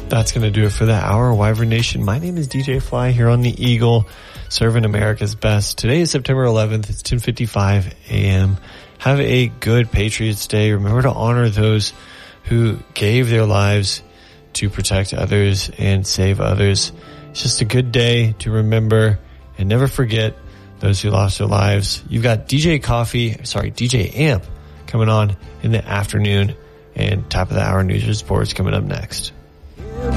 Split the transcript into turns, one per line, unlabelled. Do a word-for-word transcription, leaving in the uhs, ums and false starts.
That's going to do it for the hour, Wyvern Nation. My name is D J Fly here on the Eagle, serving America's best. Today is September eleventh. It's ten fifty-five a.m. Have a good Patriots Day. Remember to honor those who gave their lives to protect others and save others. It's just a good day to remember and never forget those who lost their lives. You've got D J Coffee, sorry, D J Amp coming on in the afternoon, and top of the hour news and sports coming up next.